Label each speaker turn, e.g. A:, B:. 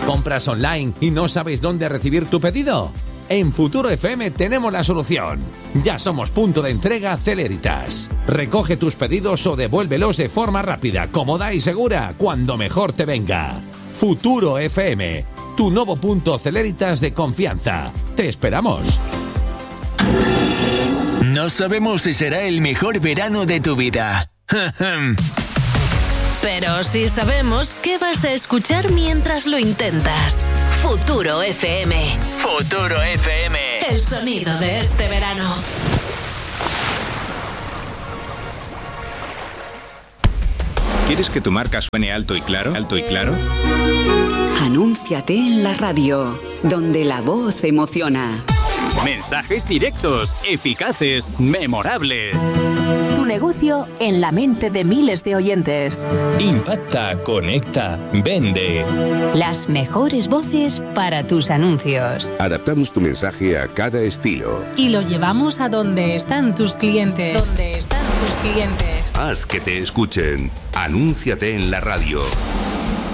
A: ¿Compras online y no sabes dónde recibir tu pedido? En Futuro FM tenemos la solución. Ya somos punto de entrega Celeritas. Recoge tus pedidos o devuélvelos de forma rápida, cómoda y segura, cuando mejor te venga. Futuro FM, tu nuevo punto Celeritas de confianza. Te esperamos.
B: No sabemos si será el mejor verano de tu vida.
C: Pero sí sabemos qué vas a escuchar mientras lo intentas. Futuro FM.
B: Futuro FM.
C: El sonido de este verano.
D: ¿Quieres que tu marca suene alto y claro? ¿Alto y claro?
E: Anúnciate en la radio, donde la voz emociona.
F: Mensajes directos, eficaces, memorables.
G: Tu negocio en la mente de miles de oyentes.
H: Impacta, conecta, vende.
I: Las mejores voces para tus anuncios.
J: Adaptamos tu mensaje a cada estilo.
K: Y lo llevamos a donde están tus clientes.
J: Haz que te escuchen. Anúnciate en la radio.